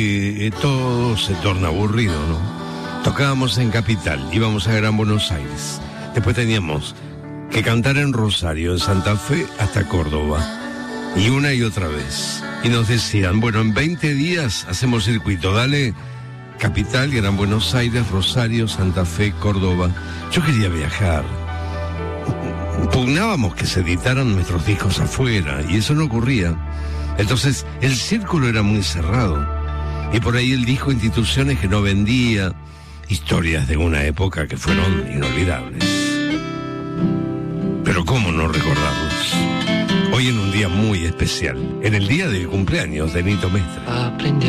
Todo se torna aburrido, ¿no? Tocábamos en Capital, íbamos a Gran Buenos Aires. Después teníamos que cantar en Rosario, en Santa Fe, hasta Córdoba. Y una y otra vez. Y nos decían, bueno, en 20 días hacemos circuito, dale Capital, Gran Buenos Aires, Rosario, Santa Fe, Córdoba. Yo quería viajar. Pugnábamos que se editaran nuestros discos afuera, y eso no ocurría. Entonces, el círculo era muy cerrado. Y por ahí él dijo instituciones que no vendía, historias de una época que fueron inolvidables. Pero cómo no recordarlos. Hoy en un día muy especial, en el día del cumpleaños de Nito Mestre.